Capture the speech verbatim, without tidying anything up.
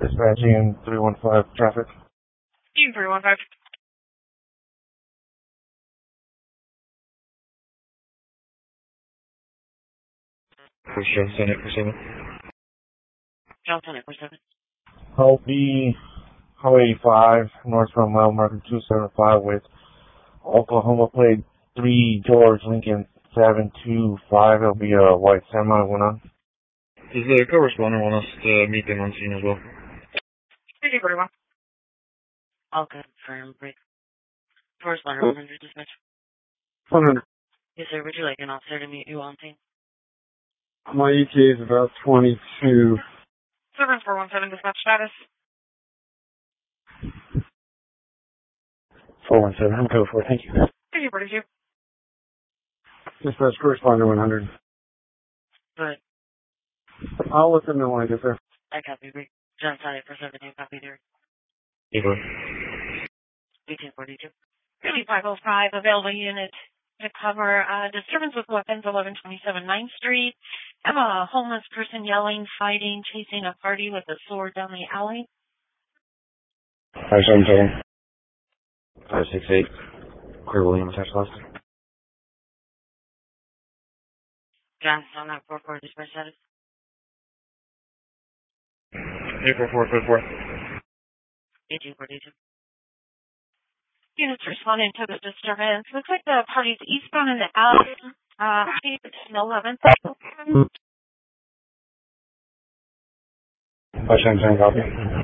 Dispatching three one five traffic. Team three one five. First Johnson eight four seven. Johnson eight four seven. Hull B, Highway eighty-five, northbound mile marker two seven five with Oklahoma plate three George Lincoln seven two five. It'll be a white semi went on. Does the co-responder want us to meet them on scene as well? three two one. I'll confirm break. Co-responder one hundred dispatch. one hundred. Yes, sir. Would you like an officer to meet you on scene? My E T A is about twenty-two. seven four one seven dispatch status. four one seven, I'm code four, thank you. three two four two. Dispatch correspondent one hundred. Good. I'll let them know when I get there. I copy break. Johnson eight four seven. You copy there. Eva. eighteen forty-two. five oh five available unit to cover uh, disturbance with weapons, eleven twenty-seven ninth Street. Have a homeless person yelling, fighting, chasing a party with a sword down the alley. five seven seven. five six eight. Clear William attached last. Johnson at four four dispatch status. eight four four four four. eighteen forty-two. Units responding to the disturbance. Looks like the party's eastbound in the alley. Uh, eleventh. five seven seven, copy.